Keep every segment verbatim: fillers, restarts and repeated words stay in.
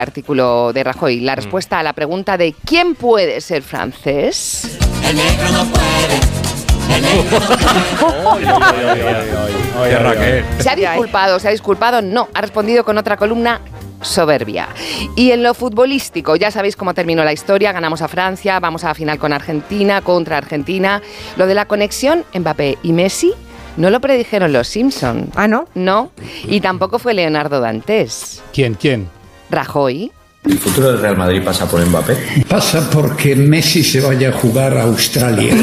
artículo de Rajoy, la respuesta a la pregunta de ¿quién puede ser francés? El negro no puede. El negro no puede. ¿Se ha disculpado? ¿Se ha disculpado? No, ha respondido con otra columna soberbia. Y en lo futbolístico, ya sabéis cómo terminó la historia, ganamos a Francia, vamos a la final con Argentina, contra Argentina. Lo de la conexión Mbappé y Messi no lo predijeron los Simpson. ¿Ah, no? No, y tampoco fue Leonardo Dantes. ¿Quién? ¿Quién? Rajoy. ¿El futuro del Real Madrid pasa por Mbappé? Pasa porque Messi se vaya a jugar a Australia.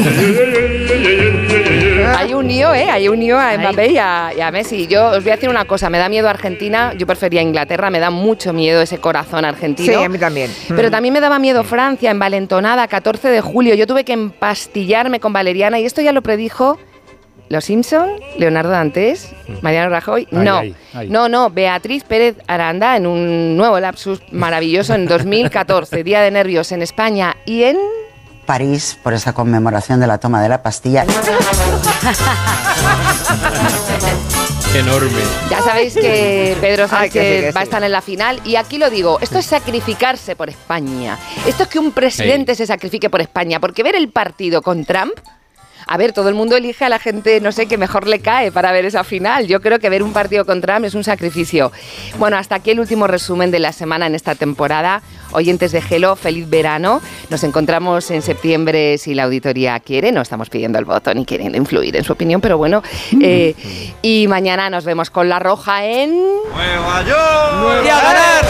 Hay un lío, ¿eh? Hay un lío a Mbappé y a, y a Messi. Yo os voy a decir una cosa, me da miedo Argentina, yo prefería Inglaterra, me da mucho miedo ese corazón argentino. Sí, a mí también. Pero también me daba miedo Francia, envalentonada, catorce de julio. Yo tuve que empastillarme con valeriana y esto ya lo predijo Los Simpson, Leonardo Dantes, Mariano Rajoy. No, ay, ay. no, no, Beatriz Pérez Aranda en un nuevo lapsus maravilloso en dos mil catorce, Día de Nervios en España y en París, por esa conmemoración de la toma de la Bastilla. Enorme. Ya sabéis que Pedro Sánchez Ay, que sí, que sí. va a estar en la final y aquí lo digo, esto es sacrificarse por España. Esto es que un presidente Ey. se sacrifique por España, porque ver el partido con Trump, a ver, todo el mundo elige a la gente, no sé, que mejor le cae para ver esa final. Yo creo que ver un partido con Trump es un sacrificio. Bueno, hasta aquí el último resumen de la semana en esta temporada. Oyentes de Gelo, feliz verano. Nos encontramos en septiembre si la auditoría quiere. No estamos pidiendo el voto ni quieren influir en su opinión, pero bueno. Eh, y mañana nos vemos con La Roja en... ¡Nueva York! ¡Y a ganar!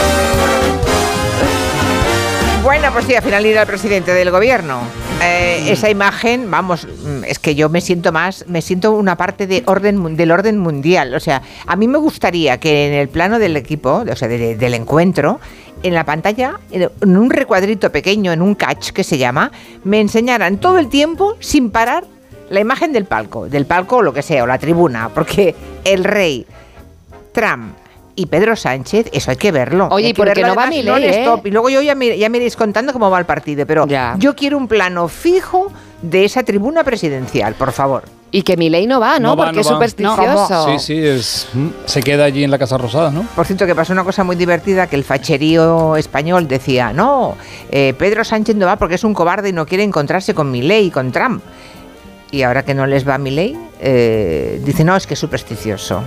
Bueno, pues sí, al final irá el presidente del gobierno. Eh, esa imagen, vamos, es que yo me siento más, me siento una parte de orden, del orden mundial. O sea, a mí me gustaría que en el plano del equipo, o sea, de, de, del encuentro, en la pantalla, en un recuadrito pequeño, en un catch que se llama, me enseñaran todo el tiempo, sin parar, la imagen del palco, del palco o lo que sea, o la tribuna, porque el rey, Trump y Pedro Sánchez, eso hay que verlo. Oye, hay ¿y que por qué verlo, no va además, Milei, non eh? stop. Y luego yo ya me, ya me iréis contando cómo va el partido, pero Ya. yo quiero un plano fijo de esa tribuna presidencial, por favor. Y que Milei no va, ¿no? No va, Porque no es va. supersticioso. Sí, sí, es, se queda allí en la Casa Rosada, ¿no? Por cierto, que pasó una cosa muy divertida, que el facherío español decía, no, eh, Pedro Sánchez no va porque es un cobarde y no quiere encontrarse con Milei y con Trump. Y ahora que no les va Milei, eh, dice, no, es que es supersticioso.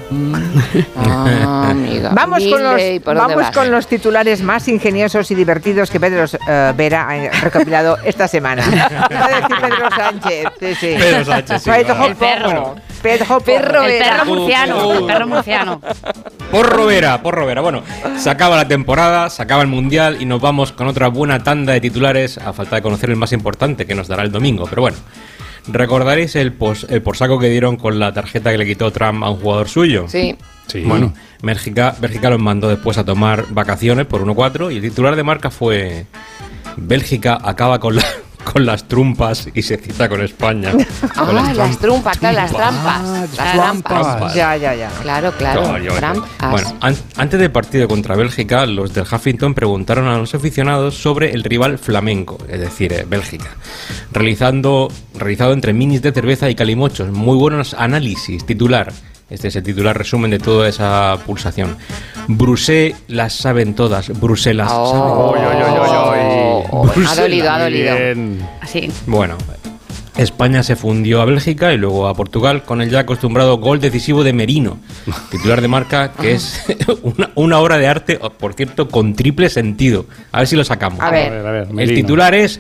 Ah, amiga. Vamos, con los, Milei, ¿por dónde vamos vas? con los titulares más ingeniosos y divertidos que Pedro eh, Vera ha recopilado esta semana. Va a decir Pedro Sánchez. Sí, sí. Pedro Sánchez, sí, Pedro va. el perro. Pedro Perro El Vera. perro murciano, el perro murciano. Porro Vera, porro Vera. Bueno, se acaba la temporada, se acaba el Mundial y nos vamos con otra buena tanda de titulares a falta de conocer el más importante que nos dará el domingo. Pero bueno, ¿recordaréis el, pos, el porsaco que dieron con la tarjeta que le quitó Trump a un jugador suyo? Sí. Sí. Bueno, Bélgica, Bélgica los mandó después a tomar vacaciones por uno cuatro y el titular de marca fue: Bélgica acaba con la... con las trumpas y se cita con España. Ah, Con las, las trumpas, claro, las trampas. Ah, las las trampas. trampas. Ya, ya, ya. Claro, claro. Coño, coño. Trampas. Bueno, an- antes del partido contra Bélgica, los del Huffington preguntaron a los aficionados sobre el rival flamenco, es decir, eh, Bélgica, realizando realizado entre minis de cerveza y calimochos. Muy buenos análisis. Titular. Este es el titular resumen de toda esa pulsación. Bruselas las saben todas. Bruselas Oh. saben. Oh, oh, ha Bruselas. dolido, ha dolido. Bien. Así. Bueno, España se fundió a Bélgica y luego a Portugal con el ya acostumbrado gol decisivo de Merino, titular de marca, que es una, una obra de arte, por cierto, con triple sentido. A ver si lo sacamos. A ver. A ver, a ver, El Merino. titular es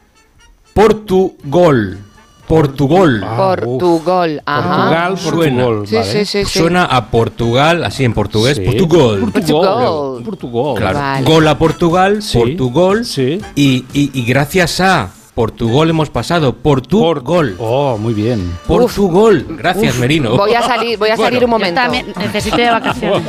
Portugol. Portugol. Ah, Portugal. Ajá. Portugal, Suena. Portugal. Sí, vale. sí, sí, sí. Suena a Portugal, así en portugués, Sí. Portugal. Portugal. Portugal. Claro. Vale. Gol a Portugal, Sí. Portugal. Sí. Y, y, y gracias a Portugal hemos pasado. Portugal. Oh, muy bien. Portugal. Gracias, Merino. Voy a salir, voy a Bueno, salir un Yo momento. también necesito de vacaciones.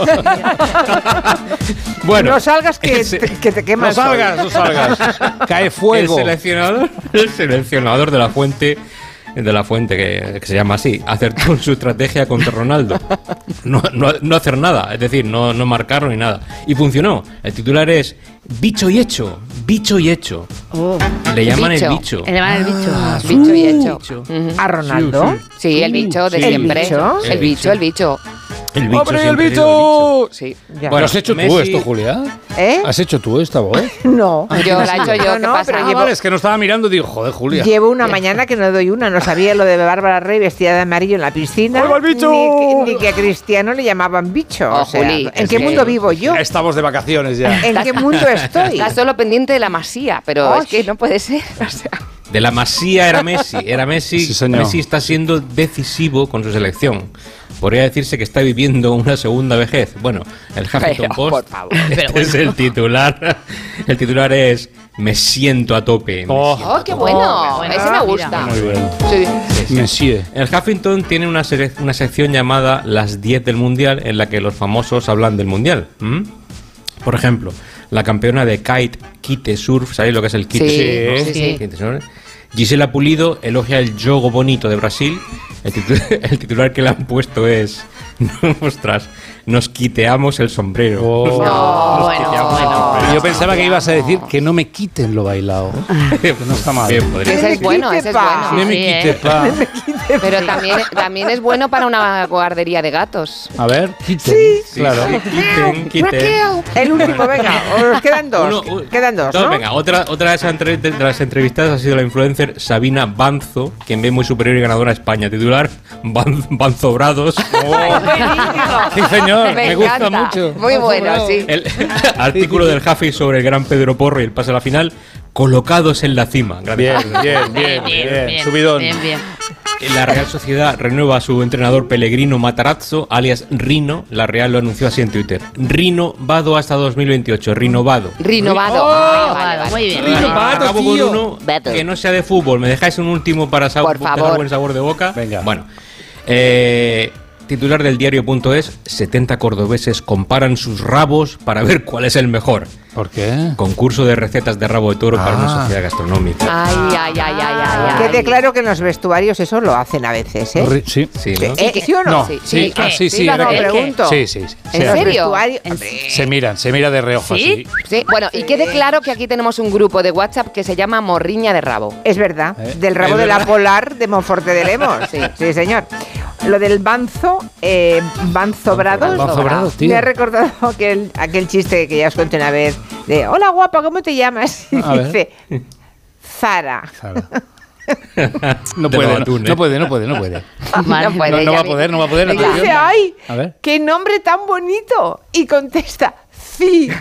Bueno, no salgas que, ese- te, que te No quemas. salgas, no salgas. Cae el fuego. seleccionador, el seleccionador de la Fuente, de la Fuente que, que se llama así, acertó en su estrategia contra Ronaldo. No, no, no hacer nada, es decir, no, no marcarlo ni nada. Y funcionó. El titular es bicho y hecho, bicho y hecho. Oh, Le llaman Bicho. el bicho. le van el bicho. Ah, bicho y hecho. Bicho. Ujú. A Ronaldo. Sí, el bicho de Sí. siempre. ¿El bicho? El bicho, el bicho. El bicho ¡Abre el siempre ha sido bicho! Sí. Ya. Bueno, ¿Lo has hecho tú Messi- esto, Julia? ¿Eh? ¿Has hecho tú esta voz? No. Yo la he hecho yo, No, ¿qué no, pasa? pero Ah, llevo- vale, es que no estaba mirando y digo, joder, Julia. Llevo una mañana que no doy una. No sabía lo de Bárbara Rey vestida de amarillo en la piscina. ¡Ahí va el bicho! Ni, que- ni que a Cristiano le llamaban bicho. Oh, o sea, Juli, ¿en es qué que- mundo vivo yo? Estamos de vacaciones ya. ¿En qué mundo estoy? Estás solo pendiente de la masía, pero Ay. es que no puede ser. O sea, De la Masía era Messi, era Messi. Sí, señor. Messi está siendo decisivo con su selección. Podría decirse que está viviendo una segunda vejez. Bueno, el Huffington Pero, Post, por favor. este es el titular. El titular es "Me siento a tope". me Oh. siento ¡Oh, a qué tope". bueno! Oh, qué Ese bueno. me Mira. gusta. Muy bien. Sí. Sí, sí. Monsieur. El Huffington tiene una, sele- una sección llamada Las diez del Mundial, en la que los famosos hablan del Mundial. ¿Mm? Por ejemplo, la campeona de kite, kite surf, ¿sabéis lo que es el kite Sí, surf? sí, ¿no? sí. Kite surf. Gisela Pulido elogia el jogo bonito de Brasil. El, titu- el titular que le han puesto es ostras, nos quiteamos el sombrero. Oh. Nos No, bueno, quiteamos el bueno. sombrero. Yo pensaba que ibas a decir que no me quiten lo bailado. Que no está mal. Bien, podría Ese ser. es bueno, ese es Pa. No bueno. me Sí, quite, eh. pa. Pero también, también es bueno para una guardería de gatos. A ver, quiten. Sí, Claro. sí, quiten, quiten. El último, venga. Os quedan dos. Uno- u- quedan dos, no, ¿no? Venga, otra, otra de, esas entre- de las entrevistadas ha sido la influencer Sabina Banzo, quien ve muy superior y ganadora a España. Titular, Ban- Banzobrados. Sí, señor, me, gusta encanta. mucho. Muy bueno, sí. El artículo del Jafi sobre el gran Pedro Porro y el pase a la final, colocados en la cima. Bien, Gracias. bien, bien, bien, bien, Subidón. bien, bien. La Real Sociedad renueva a su entrenador Pellegrino Matarazzo, alias Rino. La Real lo anunció así en Twitter. Rino Vado hasta dos mil veintiocho. Rinovado. Rinovado. Oh, Ah, vale, vale. Muy bien. Rino Vale. Vado. Acabo tío. con uno Vado. que no sea de fútbol. ¿Me dejáis un último para sa- Por tener favor. buen sabor de boca? Venga. Bueno. Eh, titular del diario.es: setenta cordobeses comparan sus rabos para ver cuál es el mejor. ¿Por qué? Concurso de recetas de rabo de toro para una Ah. sociedad gastronómica. Ay, ay, ay, ay, ay, ay. Quede claro que en los vestuarios eso lo hacen a veces, ¿eh? Ri- Sí. Sí, ¿no? ¿Eh? ¿Sí o no? No, Sí. sí, ¿Qué? ah, sí, sí. No, era no, que- pregunto. Sí, sí, sí. En ¿En los serio? vestuarios- Se miran, se mira de reojo ¿Sí? así. Sí, bueno, y quede claro que aquí tenemos un grupo de WhatsApp que se llama Morriña de Rabo. Es verdad, Eh, del rabo es de la verdad. polar de Monforte de Lemos. Sí, sí, señor. Lo del banzo, eh, banzobrados, Banzobrados, tío. me ha recordado aquel, aquel chiste que ya os conté una vez de hola guapa, ¿cómo te llamas? Y A ver. dice Zara. Sara. No De puede, los no, atunes. no puede, no puede, no puede. Vale. No puede, No, no va a ya poder, no va a poder. Y Venga. dice, ay, A ver. qué nombre tan bonito. Y contesta, sí.